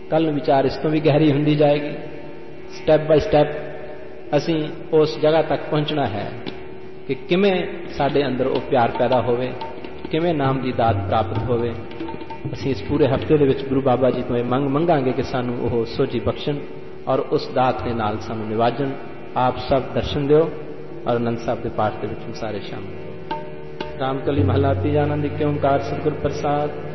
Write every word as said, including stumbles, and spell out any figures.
ਕੱਲ੍ਹ ਨੂੰ ਵਿਚਾਰ ਇਸ ਤੋਂ ਵੀ ਗਹਿਰੀ ਹੁੰਦੀ ਜਾਏਗੀ। ਸਟੈਪ ਬਾਈ ਸਟੈਪ ਅਸੀਂ ਉਸ ਜਗ੍ਹਾ ਤੱਕ ਪਹੁੰਚਣਾ ਹੈ ਕਿ ਕਿਵੇਂ ਸਾਡੇ ਅੰਦਰ ਉਹ ਪਿਆਰ ਪੈਦਾ ਹੋਵੇ, ਕਿਵੇਂ ਨਾਮ ਦੀ ਦਾਤ ਪ੍ਰਾਪਤ ਹੋਵੇ। ਅਸੀਂ ਇਸ ਪੂਰੇ ਹਫ਼ਤੇ ਦੇ ਵਿੱਚ ਗੁਰੂ ਬਾਬਾ ਜੀ ਤੋਂ ਇਹ ਮੰਗ ਮੰਗਾਂਗੇ ਕਿ ਸਾਨੂੰ ਉਹ ਸੋਝੀ ਬਖਸ਼ਣ ਔਰ ਉਸ ਦਾਤ ਦੇ ਨਾਲ ਸਾਨੂੰ ਨਿਵਾਜਣ। ਆਪ ਸਭ ਦਰਸ਼ਨ ਦਿਓ ਔਰ ਆਨੰਦ ਸਾਹਿਬ ਦੇ ਪਾਠ ਦੇ ਵਿੱਚ ਸਾਰੇ ਸ਼ਾਮਿਲ ਹੋ। ਰਾਮ ਕਲੀ ਮਹਲਾ ਤੀਜਾ। ਆਨੰਦ ਏਕ ਓਂਕਾਰ ਸਤਿਗੁਰ ਪ੍ਰਸਾਦ।